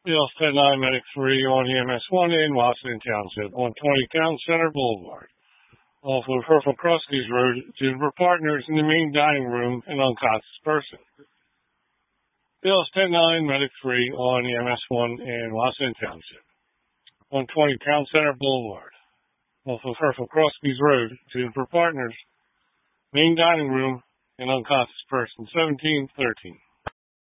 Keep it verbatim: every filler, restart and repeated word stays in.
Bill ten nine Medic three on E M S one in Washington Township, one twenty Town Center Boulevard. Off of Herfel Krusky's Road, Juniper Partners in the main dining room, an unconscious person. Bill ten nine Medic three on E M S one in Washington Township, one twenty Town Center Boulevard. Off of Herfel Krusky's Road, Juniper Partners, main dining room, an unconscious person, seventeen thirteen.